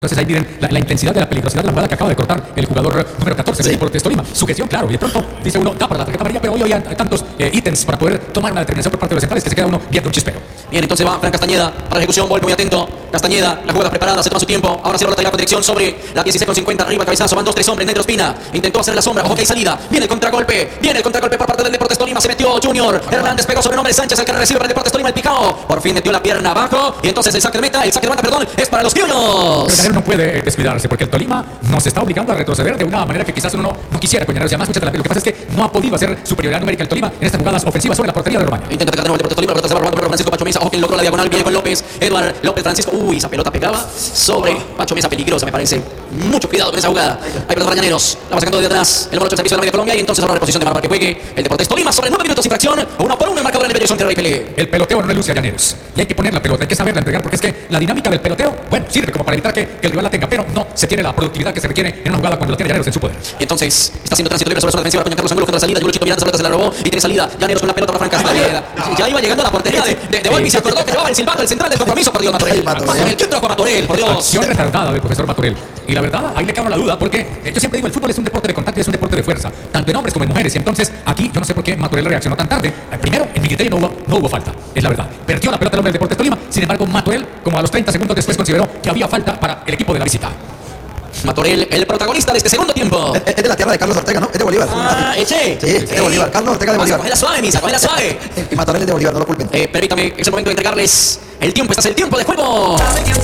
Entonces ahí miren la intensidad de la peligrosidad de la jugada que acaba de cortar el jugador número 14 del Deportes Tolima. Su gestión, claro, y de pronto dice uno, da para la tarjeta amarilla, pero hoy hay tantos ítems para poder tomar una determinación por parte de los centrales que se queda uno viendo un chispero. Bien, entonces va Fran Castañeda para la ejecución, Volpe muy atento. Castañeda, la jugada preparada, se toma su tiempo. Ahora cierra la con dirección sobre la 16,50, arriba, cabezazo, van 2-3 hombres, Negro Espina. Intentó hacer la sombra, ojo que hay salida. Viene el contragolpe por parte del Deportes Tolima, se metió Junior. Hernández pegó sobre el nombre Sánchez, el que recibe para el Deportes Tolima, el picao. Por fin metió la pierna abajo y entonces el saque de meta, es para los criollos. Pero Llanero no puede descuidarse porque el Tolima nos está obligando a retroceder de una manera que quizás uno no quisiera con Llaneros. Y además, lo que pasa es que no ha podido hacer superioridad numérica el Tolima en estas jugadas ofensivas sobre la portería de Román. Intenta atacar el Deportes Tolima, pero se va robando Francisco Pacho Mesa. Ojo que logró la diagonal, viene con López. Eduard López Francisco. Uy, esa pelota pegaba sobre Pacho Mesa, peligrosa me parece. Mucho cuidado con esa jugada. Hay pelota para Llaneros. La va sacando de atrás. El número 8 servicio de la media Colombia y entonces ahora reposición de mano para que juegue el Deportes Tolima sobre 9 minutos sin fracción. 1-1 el marcador en el Bellezón Terrey Pelé. El peloteo no le luce a Llaneros. Y hay que poner la pelota, hay que saberla entregar porque es que la dinámica del peloteo, bueno, sirve como para evitar que el rival la tenga, pero no se tiene la productividad que se requiere en una jugada cuando lo tiene Llaneros en su poder. Y entonces está haciendo tránsito libre sobre la zona defensiva con Carlos Angulo contra la salida. Y Luchito Miranda se la robó y tiene salida. Llaneros con la pelota para Fran Castañeda. Ya iba llegando a la portería de Volpe y se acordó que llevaba el silbato, el central del compromiso. Perdió Matorel. ¿Quién trajo a Matorel? Por Dios. Acción retardada del profesor Matorel. Y la verdad, ahí le cabe la duda porque yo siempre digo, el fútbol es un deporte de contacto y es un deporte de fuerza, tanto en hombres como en mujeres. Y entonces aquí yo no sé por qué Matorel reaccionó tan tarde. Primero, en mi criterio no hubo falta, es la verdad. Perdió la pelota el hombre del Deportes Tolima. Sin embargo, Matorel, como a los 30 segundos después, consideró que había falta para el equipo de la visita. Matorel, el protagonista de este segundo tiempo. Es de la tierra de Carlos Ortega, ¿no? Es de Bolívar. Eche. Sí, es de Bolívar. Carlos Ortega de Bolívar. Cógela suave, misa, cógela suave. Y Matorel es de Bolívar, no lo culpen. Permítame, es el momento de entregarles el tiempo. Este es el tiempo de juego. Dame tiempo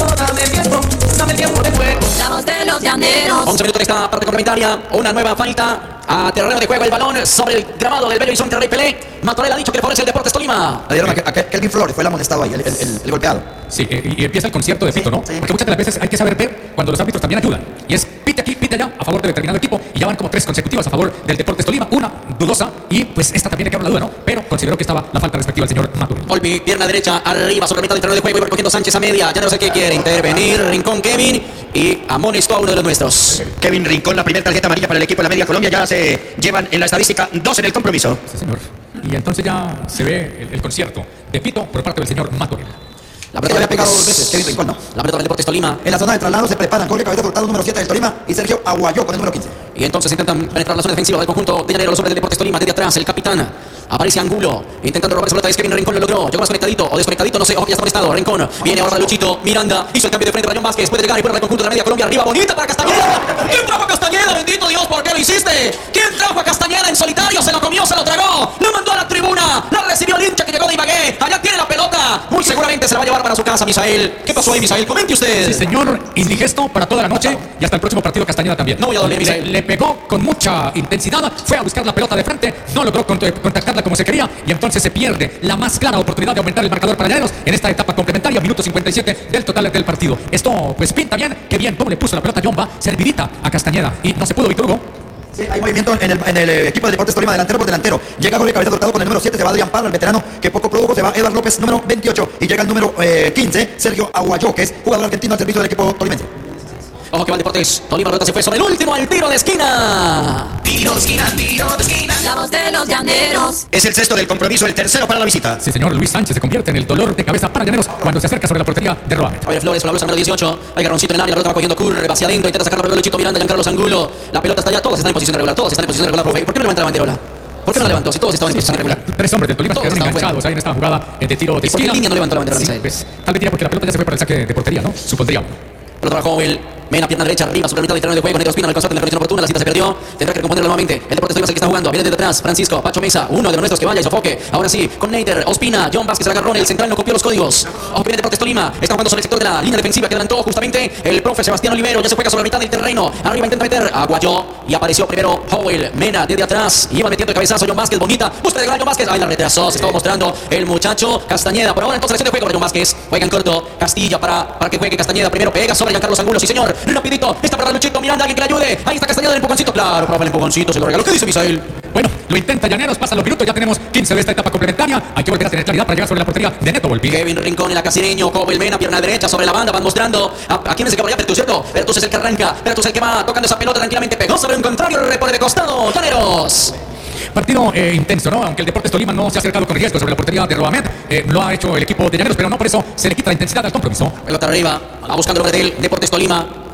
de juego. La voz de los Llaneros. 11 minutos de esta parte complementaria. Una nueva falta a terreno de juego. El balón sobre el grabado del Bello Horizonte Terrey Pelé. Matorel ha dicho que le favorece el Deportes Tolima. Le dieron a Kelvin Flores, fue el amonestado ahí, el golpeado. Sí, y empieza el concierto de pito, ¿no? Sí. Porque muchas de las veces hay que saber ver cuando los árbitros también ayudan. Y es pite aquí, pite allá, a favor de determinado equipo. Y ya van como 3 consecutivas a favor del Deportes Tolima. Una dudosa y pues esta también le queda una duda, ¿no? Pero consideró que estaba la falta respectiva al señor Matorel. Volpe, pierna derecha, arriba, sobre la mitad del terreno de juego y va recogiendo Sánchez a media. Ya no sé qué quiere intervenir. Rincón Kevin y amonestó a uno de los nuestros. Kevin Rincón, la primera tarjeta amarilla para el equipo de la Media Colombia. Ya se llevan en la estadística 2 en el compromiso. Sí, señor. Y entonces ya se ve el concierto de pito por parte del señor Matorel. La Le pelota había pegado 2 veces, Kevin Rincón, ¿no? La pelota del Deportes Tolima. En la zona de traslado se preparan Jorge Cabeza Hurtado, número 7 del Tolima, y Sergio Aguayó con el número 15. Y entonces intentan penetrar la zona defensiva del conjunto de Llaneros, los hombres del Deportes Tolima. Desde atrás, el capitán. Aparece Angulo, intentando robar esa pelota. Es Kevin Rincón, lo logró. Llegó más conectadito o desconectadito, no sé. Ojo, ya está molestado. Rincón. Viene ahora Luchito. Miranda. Hizo el cambio de frente. Rayón Vázquez. Puede llegar y poner al conjunto de la Media Colombia. Arriba, bonita para Castañeda. ¿Quién trajo a Castañeda? Bendito Dios, ¿por qué lo hiciste? ¿Quién trajo a Castañeda en solitario? Se lo comió, se lo tragó. Lo mandó a la tribuna. La recibió el hincha que llegó de Ibagué. Allá tiene la pelota. Muy seguramente se la va a llevar para su casa, Misael. ¿Qué pasó ahí, Misael? Comente usted. Sí, señor, indigesto para toda la noche y hasta el próximo partido Castañeda también. No voy a doler, Misael. Le pegó con mucha intensidad, fue a buscar la pelota de frente, no logró contactarla como se quería y entonces se pierde la más clara oportunidad de aumentar el marcador para Llaneros en esta etapa complementaria, minuto 57 del total del partido. Esto pues pinta bien, que bien, cómo le puso la pelota Yomba, servidita a Castañeda y no se pudo, Víctor Hugo. Sí, hay movimiento en el equipo de Deportes Tolima, delantero por delantero. Llega Jorge Cabeza Hurtado con el número 7, se va Adrián Parra, el veterano que poco produjo, se va Eduard López, número 28, y llega el número 15, Sergio Aguayó, que es jugador argentino al servicio del equipo tolimense. Ojo que va el Deportes Tolima. La pelota se fue sobre el último al tiro de esquina. Tiro de esquina, tiro de esquina. La voz de los Llaneros. Es el sexto del compromiso, el tercero para la visita. Sí, señor, Luis Sánchez se convierte en el dolor de cabeza para Llaneros cuando se acerca sobre la portería de Roamet. Javier Flores con la blusa número 18. Hay garroncito en el área. La pelota va cogiendo curva hacia adentro. Intenta sacar la pelota Luchito Miranda. Giancarlos Angulo. La pelota está allá. Todos están en posición regular. Todos están en posición regular, profe. ¿Por qué no levanta la banderola? ¿Por qué no la levantó? Si todos estaban en posición regular. 3 hombres del Tolima Todos quedaron estaban enganchados ahí en esta jugada de tiro de ¿Por qué esquina. en línea no levantó la bandera? Sí, Misael? pues, tal vez diría porque la pelota ya se fue para el saque de portería, ¿no? Supondría. Pelota bajo el Mena, pierna derecha, arriba, sobre la mitad del terreno de juego. Negro Espina, no alcanzó en la conexión oportuna. La cita se perdió. Tendrá que recomponerlo nuevamente. El Deportes Tolima es el que está jugando. Viene desde atrás. Francisco, Pacho Mesa, uno de los nuestros que vaya y sofoque. Ahora sí, con Neiter, Ospina, John Vázquez, el agarrón. El central no copió los códigos. Ojo que viene Deportes Tolima. Está jugando sobre el sector de la línea defensiva que adelantó justamente el profe Sebastián Olivero. Ya se juega sobre la mitad del terreno. Arriba intenta meter a Aguayó. Y apareció primero Howell. Mena desde atrás. Y iba metiendo el cabezazo. John Vázquez, bonita. Busca de John Vázquez. Ahí la retrasó. Se estaba mostrando el muchacho Castañeda. Por ahora entonces selección de juego. John Vázquez juega en corto. Castilla para que juegue Castañeda. Primero pega sobre Giancarlos Angulo. Sí, señor. Rapidito. Está para Luchito Miranda, alguien que le ayude. Ahí está Castañeda del empujoncito. Claro, profe, el empujoncito se lo regaló. ¿Qué dice Misael? Bueno, lo intenta Llaneros, pasan los minutos, ya tenemos 15 de esta etapa complementaria. Hay que volver a tener claridad para llegar sobre la portería de Neto Volpi. Kevin Rincón en la Casireño, Cobel Mena, pierna derecha sobre la banda, van mostrando a quién es el que va allá, Pertus, ¿cierto? Pertus es el que arranca, Pertus es el que va tocando esa pelota tranquilamente, pegó sobre un contrario, repone de costado, Llaneros. Partido intenso, ¿no? Aunque el Deportes Tolima no se ha acercado con riesgo sobre la portería de Roamet, lo ha hecho el equipo de Llaneros, pero no por eso se le quita la intensidad al compromiso. Pelota arriba, va buscando el del Deportes Tolima.